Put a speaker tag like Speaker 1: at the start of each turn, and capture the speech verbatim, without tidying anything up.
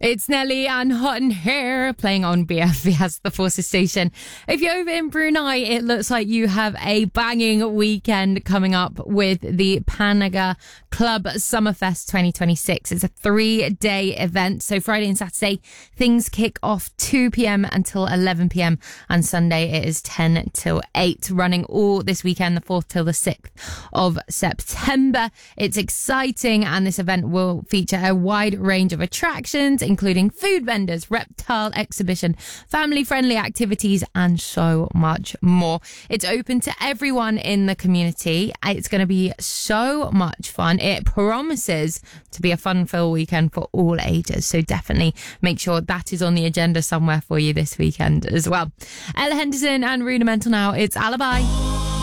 Speaker 1: It's Nelly and Hot in Here playing on B F B S, the Forces station. If you're over in Brunei, it looks like you have a banging weekend coming up with the Panaga Club Summerfest twenty twenty-six. It's a three-day event. So Friday and Saturday, things kick off two p.m. until eleven p.m. and Sunday it is ten till eight, running all this weekend, the fourth till the sixth of September. It's exciting, and this event will feature a wide range of attractions, including food vendors, reptile exhibition, family-friendly activities, and so much more. It's open to everyone in the community. It's going to be so much fun. It promises to be a fun-filled weekend for all ages, so definitely make sure that is on the agenda somewhere for you this weekend as well. Ella Henderson and Rudimental now. It's Alibi.